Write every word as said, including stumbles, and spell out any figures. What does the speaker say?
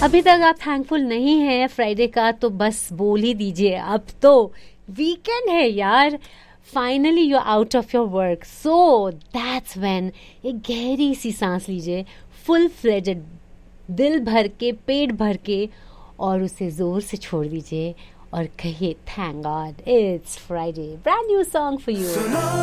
अभी तक आप थैंकफुल नहीं है फ्राइडे का तो बस बोल ही दीजिए, अब तो वीकेंड है यार. Finally you out of your work, so that's when एक गहरी सी सांस लीजिए, फुल फ्लेजेड, दिल भर के, पेट भर के, और उसे जोर से छोड़ दीजिए और कहिए thank God it's Friday. Brand new song for you.